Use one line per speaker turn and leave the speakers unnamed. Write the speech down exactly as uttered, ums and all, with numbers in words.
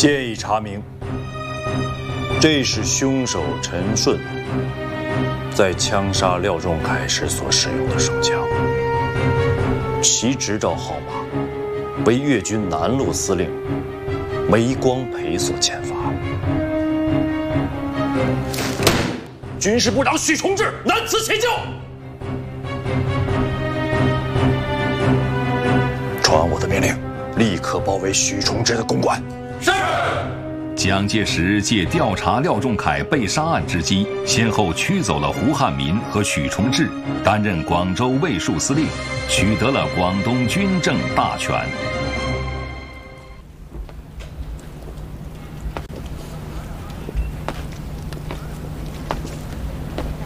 现已查明，这是凶手陈顺在枪杀廖仲恺时所使用的手枪，其执照号码为粤军南路司令梅光培所签发。军事部长许崇智难辞其咎。传我的命令，立刻包围许崇智的公馆。是。
蒋介石借调查廖仲恺被杀案之机，先后驱走了胡汉民和许崇智，担任广州卫戍司令，取得了广东军政大权。